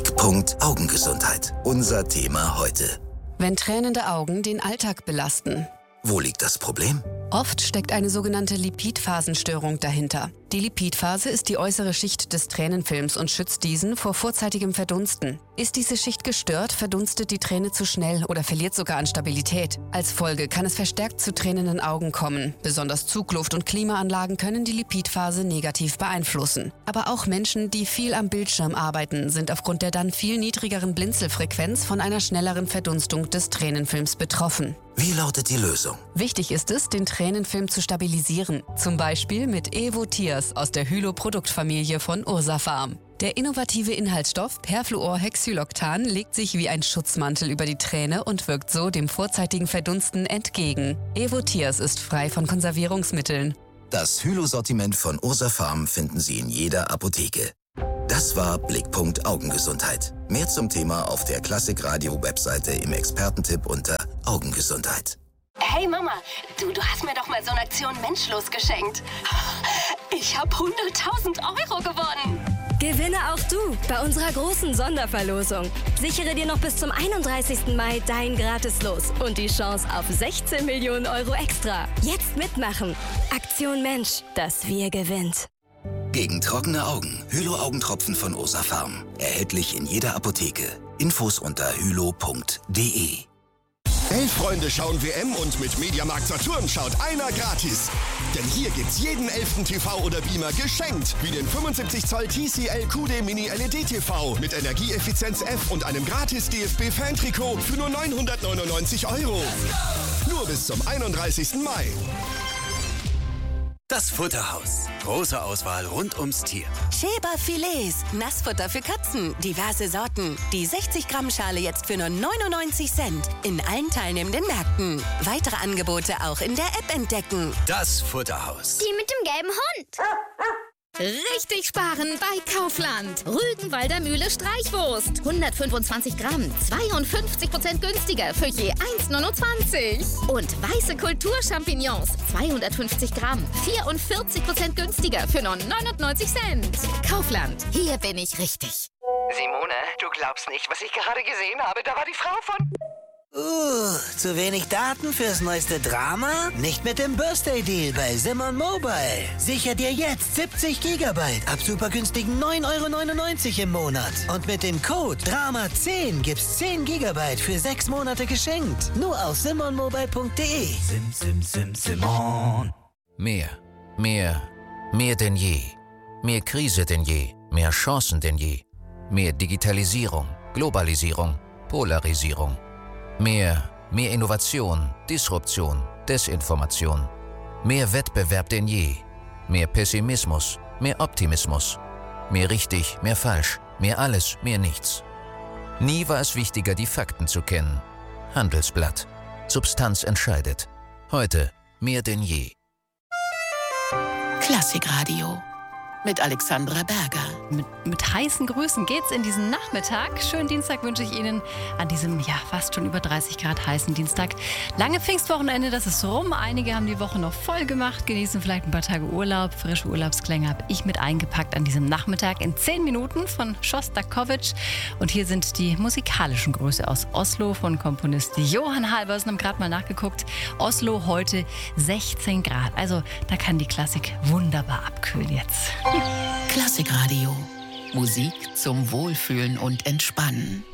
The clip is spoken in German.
Blickpunkt Augengesundheit. Unser Thema heute. Wenn tränende Augen den Alltag belasten. Wo liegt das Problem? Oft steckt eine sogenannte Lipidphasenstörung dahinter. Die Lipidphase ist die äußere Schicht des Tränenfilms und schützt diesen vor vorzeitigem Verdunsten. Ist diese Schicht gestört, verdunstet die Träne zu schnell oder verliert sogar an Stabilität. Als Folge kann es verstärkt zu tränenden Augen kommen. Besonders Zugluft- und Klimaanlagen können die Lipidphase negativ beeinflussen. Aber auch Menschen, die viel am Bildschirm arbeiten, sind aufgrund der dann viel niedrigeren Blinzelfrequenz von einer schnelleren Verdunstung des Tränenfilms betroffen. Wie lautet die Lösung? Wichtig ist es, den Tränenfilm zu stabilisieren. Zum Beispiel mit Evo Tears aus der Hylo-Produktfamilie von Ursafarm. Der innovative Inhaltsstoff Perfluorhexyloctan legt sich wie ein Schutzmantel über die Träne und wirkt so dem vorzeitigen Verdunsten entgegen. Evo Tears ist frei von Konservierungsmitteln. Das Hylo-Sortiment von Ursafarm finden Sie in jeder Apotheke. Das war Blickpunkt Augengesundheit. Mehr zum Thema auf der Klassikradio-Webseite im Expertentipp unter Augengesundheit. Hey Mama, du hast mir doch mal so eine Aktion Menschlos geschenkt. Ich habe 100.000 Euro gewonnen. Gewinne auch du bei unserer großen Sonderverlosung. Sichere dir noch bis zum 31. Mai dein Gratislos und die Chance auf 16 Millionen Euro extra. Jetzt mitmachen. Aktion Mensch, das Wir gewinnt. Gegen trockene Augen. Hylo-Augentropfen von Ursafarm. Erhältlich in jeder Apotheke. Infos unter hylo.de. 11 Freunde schauen WM und mit Mediamarkt Saturn schaut einer gratis. Denn hier gibt's jeden 11. TV oder Beamer geschenkt. Wie den 75 Zoll TCL QD Mini LED TV mit Energieeffizienz F und einem gratis DFB-Fan-Trikot für nur 999 €. Nur bis zum 31. Mai. Das Futterhaus. Große Auswahl rund ums Tier. Schäber Filets, Nassfutter für Katzen, diverse Sorten. Die 60 Gramm Schale jetzt für nur 99 Cent in allen teilnehmenden Märkten. Weitere Angebote auch in der App entdecken. Das Futterhaus. Die mit dem gelben Hund. Richtig sparen bei Kaufland. Rügenwalder Mühle Streichwurst. 125 Gramm, 52% günstiger für je 1,29. Und weiße Kulturchampignons, 250 Gramm, 44% günstiger für nur 99 Cent. Kaufland, hier bin ich richtig. Simone, du glaubst nicht, was ich gerade gesehen habe. Da war die Frau von... Zu wenig Daten fürs neueste Drama? Nicht mit dem Birthday-Deal bei Simon Mobile. Sicher dir jetzt 70 GB ab super günstigen 9,99 € im Monat. Und mit dem Code DRAMA10 gibt's 10 GB für 6 Monate geschenkt. Nur auf simonmobile.de. Simon. Mehr denn je. Mehr Krise denn je. Mehr Chancen denn je. Mehr Digitalisierung, Globalisierung, Polarisierung. Mehr Innovation, Disruption, Desinformation. Mehr Wettbewerb denn je. Mehr Pessimismus, mehr Optimismus. Mehr richtig, mehr falsch, mehr alles, mehr nichts. Nie war es wichtiger, die Fakten zu kennen. Handelsblatt. Substanz entscheidet. Heute mehr denn je. Klassikradio mit Alexandra Berger. Mit heißen Grüßen geht's in diesen Nachmittag. Schönen Dienstag wünsche ich Ihnen an diesem, fast schon über 30 Grad heißen Dienstag. Lange Pfingstwochenende, das ist rum. Einige haben die Woche noch voll gemacht, genießen vielleicht ein paar Tage Urlaub. Frische Urlaubsklänge habe ich mit eingepackt an diesem Nachmittag in 10 Minuten von Shostakovich. Und hier sind die musikalischen Grüße aus Oslo von Komponist Johan Halvorsen. Haben gerade mal nachgeguckt. Oslo heute 16 Grad. Also da kann die Klassik wunderbar abkühlen jetzt. Klassikradio. Musik zum Wohlfühlen und Entspannen.